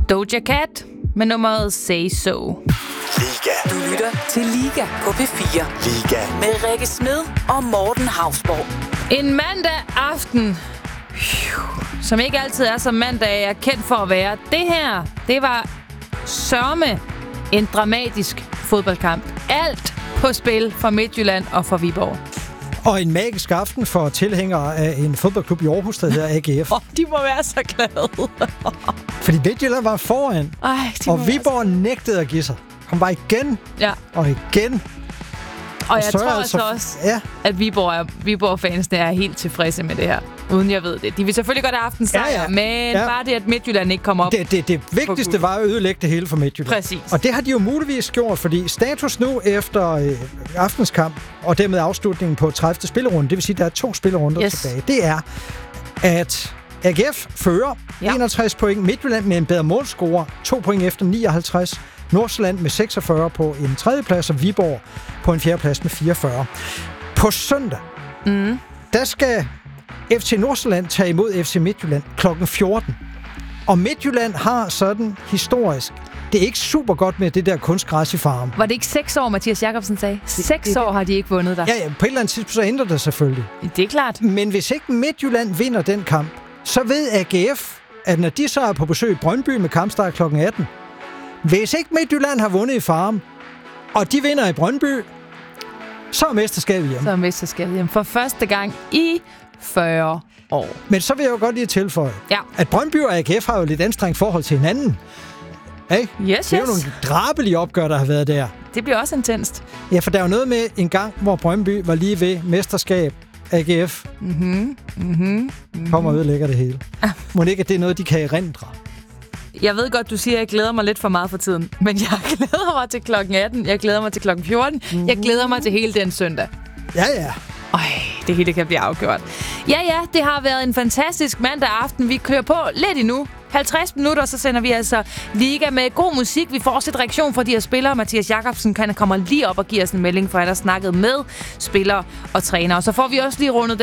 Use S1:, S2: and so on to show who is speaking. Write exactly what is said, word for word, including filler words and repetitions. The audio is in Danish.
S1: Doja Cat med nummeret Say So.
S2: Liga.
S3: Du lytter til Liga på P fire.
S2: Liga.
S3: Med Rikke Smed og Morten Hausborg.
S1: En mandag aften, som ikke altid er som mandag er kendt for at være. Det her, det var sørme en dramatisk fodboldkamp. Alt på spil for Midtjylland og for Viborg.
S4: Og en magisk aften for tilhængere af en fodboldklub i Aarhus, der hedder A G F.
S1: Oh, de må være så glade.
S4: Fordi Midtjylland var foran,
S1: Ej,
S4: og Viborg nægtede at give sig. Kom bare igen
S1: ja.
S4: og igen.
S1: Og, og jeg tror
S4: altså
S1: også,
S4: ja.
S1: at Viborg er, Viborg-fansene er helt tilfredse med det her. Uden jeg ved det. De vil selvfølgelig godt have haft en sejr, ja, ja. men ja. bare det, at Midtjylland ikke kommer op.
S4: Det, det, det vigtigste var at ødelægge det hele for Midtjylland.
S1: Præcis.
S4: Og det har de jo muligvis gjort, fordi status nu efter øh, aftens kamp, og dermed afslutningen på tredivte spillerunde, det vil sige, at der er to spillerunder yes. tilbage, det er, at A G F fører ja. enogtres point, Midtjylland med en bedre målscorer, to point efter nioghalvtreds, Nordsjælland med seksogfyrre på en tredje plads, og Viborg på en fjerde plads med fireogfyrre. På søndag, mm. der skal F C Nordsjælland tage imod F C Midtjylland klokken fjorten. Og Midtjylland har sådan historisk, det er ikke super godt med det der kunstgræs i Farum.
S1: Var det ikke seks år, Mathias Jakobsen sagde? Seks det, det, år har de ikke vundet der.
S4: Ja, ja, på et eller andet tidspunkt så ændrer det selvfølgelig.
S1: Det er klart.
S4: Men hvis ikke Midtjylland vinder den kamp, så ved A G F, at når de så er på besøg i Brøndby med kampstart klokken atten, hvis ikke Midtjylland har vundet i Farum, og de vinder i Brøndby, så er mesterskabet hjemme.
S1: Så er mesterskabet hjemme. For første gang i fyrre år.
S4: Men så vil jeg jo godt lige tilføje,
S1: ja.
S4: at Brøndby og A G F har jo lidt anstrengt forhold til hinanden. Hey?
S1: Yes,
S4: det er
S1: yes.
S4: jo nogle drabelige opgør, der har været der.
S1: Det bliver også intenst.
S4: Ja, for der er jo noget med en gang, hvor Brøndby var lige ved mesterskab A G F.
S1: Mhm, mhm, mhm.
S4: Kommer og ødelægger det hele. Ah. Må det ikke, at det er noget, de kan erindre?
S1: Jeg ved godt, du siger, at jeg glæder mig lidt for meget for tiden. Men jeg glæder mig til klokken atten. Jeg glæder mig til klokken fjorten. Mm. Jeg glæder mig til hele den søndag.
S4: Ja, ja.
S1: Øj, det hele kan blive afgjort. Ja, ja, det har været en fantastisk mandag aften. Vi kører på lidt endnu. halvtreds minutter, så sender vi altså Liga med god musik. Vi får også et reaktion fra de her spillere. Mathias Jakobsen kan komme lige op og give os en melding, for han har snakket med spillere og trænere. Og så får vi også lige rundet